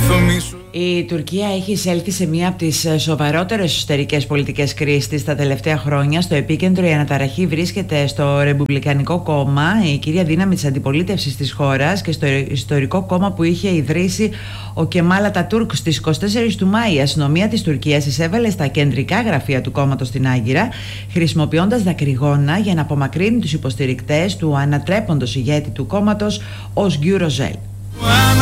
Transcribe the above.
Η Τουρκία έχει εισέλθει σε μία από τις σοβαρότερες εσωτερικές πολιτικές κρίσεις της τα τελευταία χρόνια. Στο επίκεντρο η αναταραχή βρίσκεται στο Ρεπουμπλικανικό κόμμα, η κύρια δύναμη της αντιπολίτευσης της χώρας, και στο ιστορικό κόμμα που είχε ιδρύσει ο Κεμάλ Ατατούρκ. Στις 24 του Μάη η αστυνομία της Τουρκίας εισέβαλε στα κεντρικά γραφεία του κόμματος στην Άγκυρα, χρησιμοποιώντας δακρυγόνα για να απομακρύνει τους υποστηρικτές του ανατρέποντος ηγέτη του κόμματος, Οσγκιου Ροζέλ.